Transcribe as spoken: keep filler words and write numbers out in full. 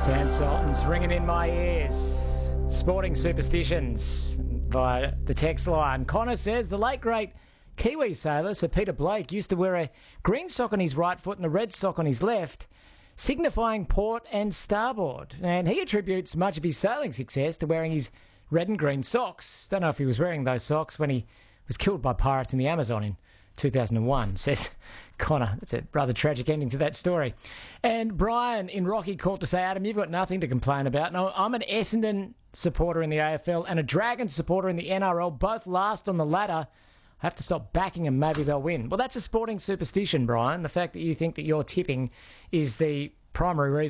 Dan Sultan's ringing in my ears. Sporting superstitions via the text line. Connor says the late great Kiwi sailor Sir Peter Blake used to wear a green sock on his right foot and a red sock on his left, signifying port and starboard. And he attributes much of his sailing success to wearing his red and green socks. Don't know if he was wearing those socks when he was killed by pirates in the Amazon in two thousand one, says Connor. It's a rather tragic ending to that story. And Brian in Rocky called to say, Adam, you've got nothing to complain about. No, I'm an Essendon supporter in the A F L and a Dragons supporter in the N R L, both last on the ladder. I have to stop backing them, maybe they'll win. Well, that's a sporting superstition, Brian. The fact that you think that your tipping is the primary reason